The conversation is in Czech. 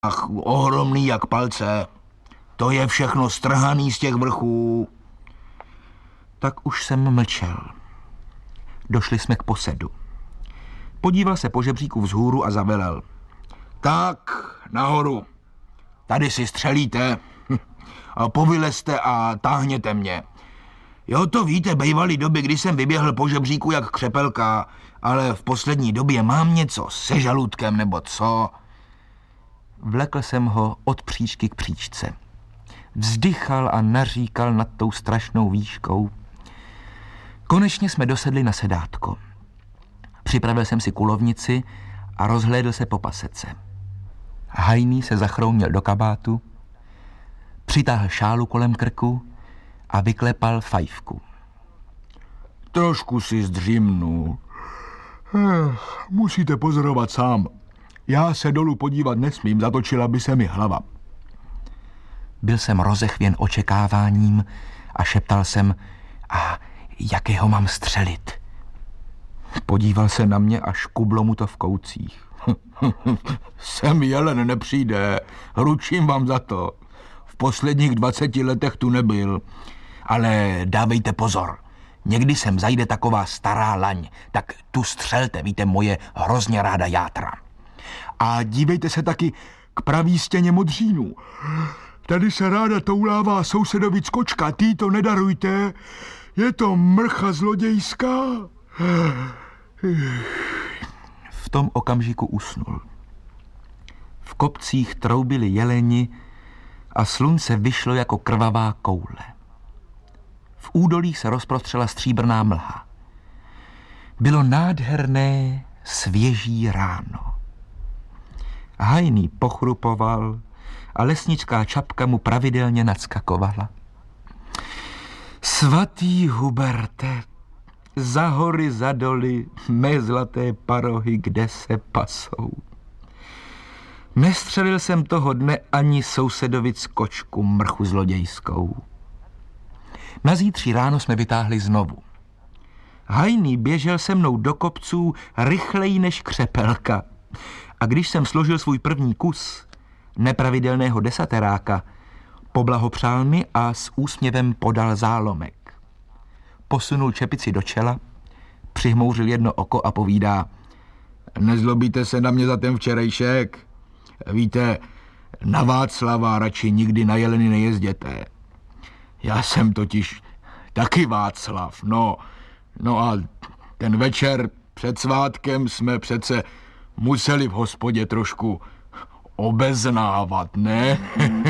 Ach, ohromný jak palce. To je všechno strhaný z těch vrchů. Tak už jsem mlčel. Došli jsme k posedu. Podíval se po žebříku vzhůru a zavelel. Tak, nahoru. Tady si střelíte. Povylezte a táhněte mě. Jo, to víte, bejvaly doby, kdy jsem vyběhl po žebříku jak křepelka, ale v poslední době mám něco se žaludkem nebo co. Vlekl jsem ho od příčky k příčce. Vzdychal a naříkal nad tou strašnou výškou. Konečně jsme dosedli na sedátko. Připravil jsem si kulovnici a rozhlédl se po pasece. Hajný se zachrounil do kabátu, přitáhl šálu kolem krku a vyklepal fajfku. Trošku si zdřímnu. Musíte pozorovat sám. Já se dolů podívat nesmím, zatočila by se mi hlava. Byl jsem rozechvěn očekáváním a šeptal jsem, a jakého mám střelit? Podíval se na mě a škublo mu to v koucích. Sem jelen nepřijde, ručím vám za to. V posledních 20 letech tu nebyl. Ale dávejte pozor, někdy sem zajde taková stará laň, tak tu střelte, víte, moje hrozně ráda játra. A dívejte se taky k pravý stěně modřínů. Tady se ráda toulává sousedovic kočka, tý to nedarujte, je to mrcha zlodějská. V tom okamžiku usnul. V kopcích troubili jeleni a slunce vyšlo jako krvavá koule. V údolí se rozprostřela stříbrná mlha. Bylo nádherné, svěží ráno. Hajný pochrupoval a lesnická čapka mu pravidelně nadskakovala. Svatý Huberte, za hory, za doly, mé zlaté parohy, kde se pasou. Nestřelil jsem toho dne ani sousedovic kočku, mrchu zlodějskou. Na zítří ráno jsme vytáhli znovu. Hajný běžel se mnou do kopců rychleji než křepelka. A když jsem složil svůj první kus nepravidelného desateráka, poblahopřál mi a s úsměvem podal zálomek. Posunul čepici do čela, přihmouřil jedno oko a povídá: nezlobíte se na mě za ten včerejšek? Víte, na Václava radši nikdy na jeleny nejezděte. Já jsem totiž taky Václav, no a ten večer před svátkem jsme přece museli v hospodě trošku obeznávat, ne?